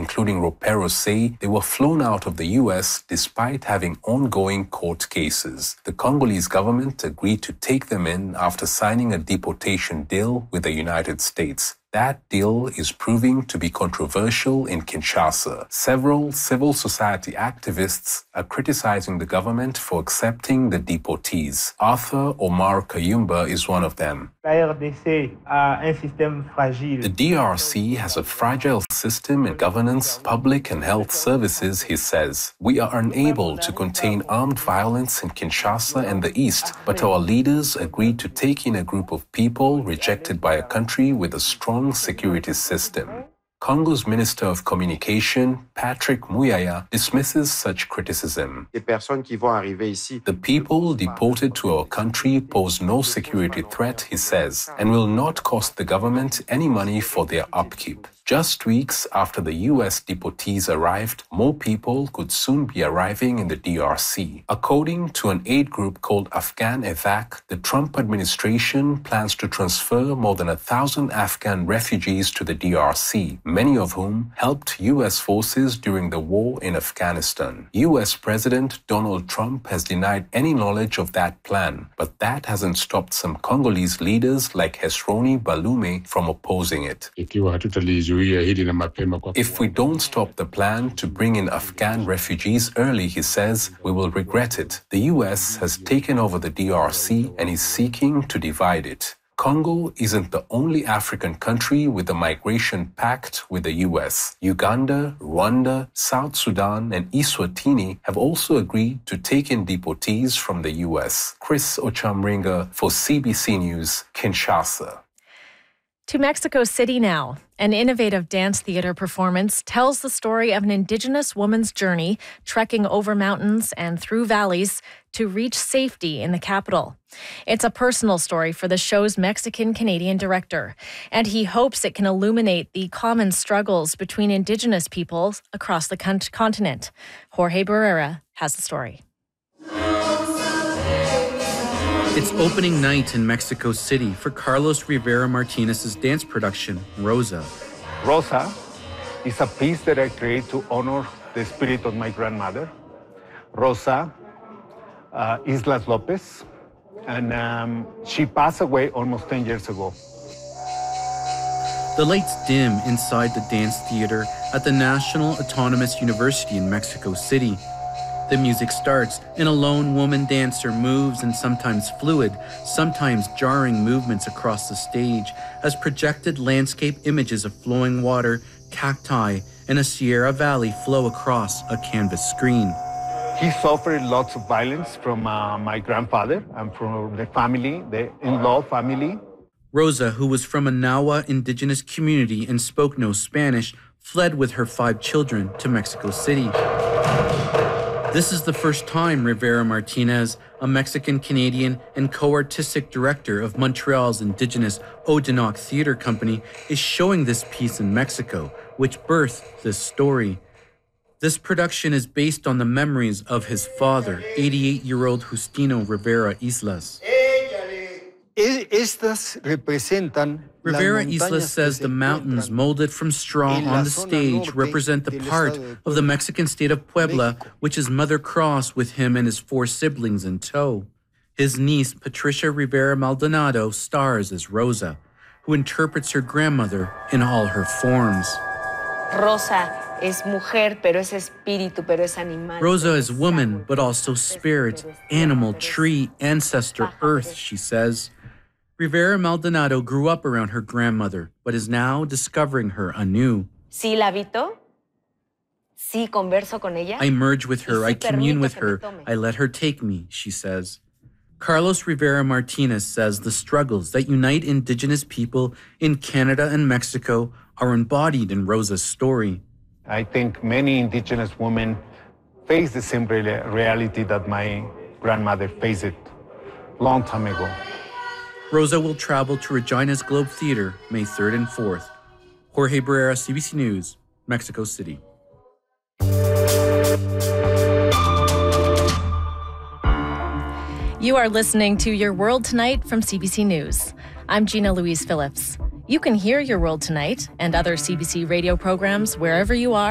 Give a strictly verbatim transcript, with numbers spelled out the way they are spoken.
including Ropero, say they were flown out of the U S despite having ongoing court cases. The Congolese government agreed to take them in after signing a deportation deal with the United States. That deal is proving to be controversial in Kinshasa. Several civil society activists are criticizing the government for accepting the deportees. Arthur Omar Kayumba is one of them. The D R C has a fragile system in governance, public and health services, he says. We are unable to contain armed violence in Kinshasa and the East, but our leaders agreed to take in a group of people rejected by a country with a strong security system. Congo's Minister of Communication, Patrick Muyaya, dismisses such criticism. The people deported to our country pose no security threat, he says, and will not cost the government any money for their upkeep. Just weeks after the U S deportees arrived, more people could soon be arriving in the D R C. According to an aid group called Afghan Evac, the Trump administration plans to transfer more than a thousand Afghan refugees to the D R C, many of whom helped U S forces during the war in Afghanistan. U S President Donald Trump has denied any knowledge of that plan, but that hasn't stopped some Congolese leaders like Hesroni Balume from opposing it. If we don't stop the plan to bring in Afghan refugees early, he says, we will regret it. The U S has taken over the D R C and is seeking to divide it. Congo isn't the only African country with a migration pact with the U S. Uganda, Rwanda, South Sudan, and Eswatini have also agreed to take in deportees from the U S. Chris Ochamringa for C B C News, Kinshasa. To Mexico City now. An innovative dance theater performance tells the story of an Indigenous woman's journey trekking over mountains and through valleys to reach safety in the capital. It's a personal story for the show's Mexican-Canadian director, and he hopes it can illuminate the common struggles between Indigenous peoples across the con- continent. Jorge Barrera has the story. It's opening night in Mexico City for Carlos Rivera Martinez's dance production, Rosa. Rosa is a piece that I create to honor the spirit of my grandmother, Rosa uh, Islas Lopez, and um, she passed away almost ten years ago. The lights dim inside the dance theater at the National Autonomous University in Mexico City. The music starts, and a lone woman dancer moves in sometimes fluid, sometimes jarring movements across the stage as projected landscape images of flowing water, cacti, and a Sierra Valley flow across a canvas screen. He suffered lots of violence from uh, my grandfather and from the family, the in-law family. Rosa, who was from a Nahua indigenous community and spoke no Spanish, fled with her five children to Mexico City. This is the first time Rivera Martinez, a Mexican-Canadian and co-artistic director of Montreal's indigenous Odanak Theatre Company, is showing this piece in Mexico, which birthed this story. This production is based on the memories of his father, eighty-eight-year-old Justino Rivera Islas. Rivera Islas says the mountains molded from straw on the stage represent the part of the Mexican state of Puebla, which his mother crossed with him and his four siblings in tow. His niece, Patricia Rivera Maldonado, stars as Rosa, who interprets her grandmother in all her forms. Rosa es mujer, pero es espíritu, pero es animal. Rosa is woman, but also spirit, animal, tree, ancestor, earth, she says. Rivera Maldonado grew up around her grandmother, but is now discovering her anew. Sí la habito. Sí converso con ella. I merge with her, I commune with her, I let her take me, she says. Carlos Rivera Martinez says the struggles that unite Indigenous people in Canada and Mexico are embodied in Rosa's story. I think many Indigenous women face the same reality that my grandmother faced it long time ago. Rosa will travel to Regina's Globe Theatre May third and fourth. Jorge Barrera, C B C News, Mexico City. You are listening to Your World Tonight from C B C News. I'm Gina Louise Phillips. You can hear Your World Tonight and other C B C radio programs wherever you are.